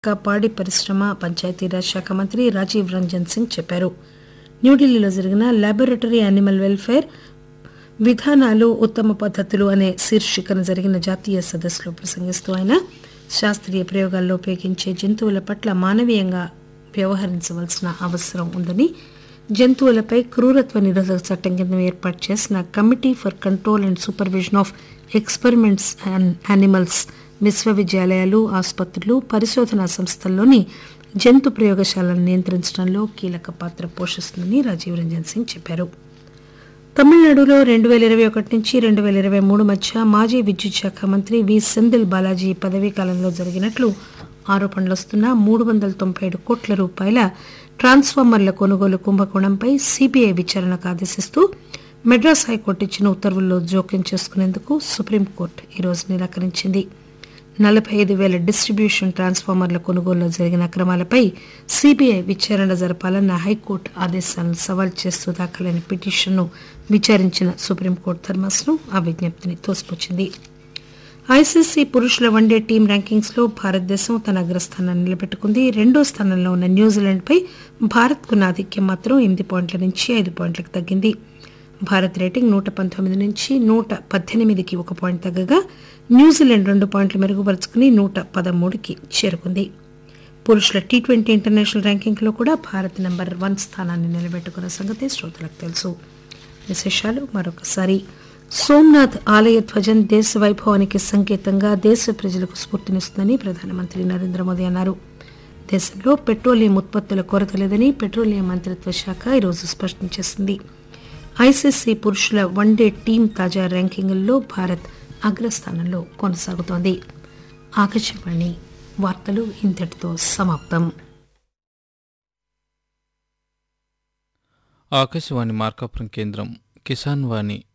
పాడి పరిశ్రమ పంచాయతీరాజ్ శాఖ మంత్రి రాజీవ్ రంజన్ సింగ్ చెప్పారు. న్యూఢిల్లీలో జరిగిన ల్యాబొరేటరీ యానిమల్ వెల్ఫేర్ విధానాలు ఉత్తమ పద్దతులు అనే శీర్షికన జరిగిన జాతీయ సదస్సులో ప్రసంగిస్తూ ఆయన శాస్త్రీయ ప్రయోగాల్లో ఉపయోగించే జంతువుల పట్ల మానవీయంగా వ్యవహరించవలసిన అవసరం ఉందని, జంతువులపై క్రూరత్వ నిరోధక చట్టం కింద ఏర్పాటు చేసిన committee for control and supervision of experiments and animals విశ్వవిద్యాలయాలు, ఆసుపత్రులు, పరిశోధనా సంస్థల్లోని జంతు ప్రయోగశాలను నియంత్రించడంలో కీలక పాత్ర పోషిస్తుందని రాజీవ్ రంజన్ సింగ్ చెప్పారు. తమిళనాడులో 2021 నుంచి 2023 మధ్య మాజీ విద్యుత్ శాఖ మంత్రి వి సెందిల్ బాలాజీ పదవీకాలంలో జరిగినట్లు ఆరోపణలు వస్తున్న 397 కోట్ల రూపాయల ట్రాన్స్ఫార్మర్ల కొనుగోలు కుంభకోణంపై సీబీఐ విచారణకు ఆదేశిస్తూ మెడ్రాస్ హైకోర్టు ఇచ్చిన ఉత్తర్వుల్లో జోక్యం చేసుకునేందుకు సుప్రీంకోర్టు ఈరోజు నిరాకరించింది. 45,000 డిస్టిబ్యూషన్ ట్రాన్స్ఫార్మర్ల కొనుగోలులో జరిగిన అక్రమాలపై సీబీఐ విచారణ జరపాలన్న హైకోర్టు ఆదేశాలను సవాల్ చేస్తూ దాఖలైన పిటిషన్ను విచారించిన సుప్రీంకోర్టు ధర్మాసనం ఆ విజ్ఞప్తిని తోసిపుచ్చింది. ఐసీసీ పురుషుల వన్డే టీం ర్యాంకింగ్స్లో భారతదేశం తన అగ్రస్థానాన్ని నిలబెట్టుకుంది. 2వ స్థానంలో ఉన్న న్యూజిలాండ్పై భారత్కున్న ఆధిక్యం మాత్రం 8 పాయింట్ల నుంచి 5 పాయింట్లకు తగ్గింది. భారత్ రేటింగ్ 119 నుంచి 118కి 1 పాయింట్ తగ్గగా న్యూజిలాండ్ 2 పాయింట్లు మెరుగుపరుచుకుని 113కి చేరుకుంది. పురుషుల టీ20 ఇంటర్నేషనల్ ర్యాంకింగ్లో కూడా భారత్ నెంబర్ 1 స్థానాన్ని నిలబెట్టుకున్న సంగతి శ్రోతలకు తెలుసు. విశేషాలు మరొకసారి. సోమనాథ్ ఆలయ ధ్వజం దేశ వైభవానికి సంకేతంగా దేశ ప్రజలకు స్ఫూర్తినిస్తుందని ప్రధానమంత్రి నరేంద్ర మోదీ అన్నారు. దేశంలో పెట్రోలియం ఉత్పత్తుల కొరత లేదని పెట్రోలియం మంత్రిత్వ శాఖ ఈరోజు స్పష్టం చేసింది. ఐసీసీ పురుషుల వన్డే టీం తాజా ర్యాంకింగుల్లో భారత్ అగ్రస్థానంలో కొనసాగుతోంది. ఆకాశవాణి వార్తలు ఇంతటితో సమాప్తం. ఆకాశవాణి మార్కాపురం కేంద్రం కిసాన్ వాణి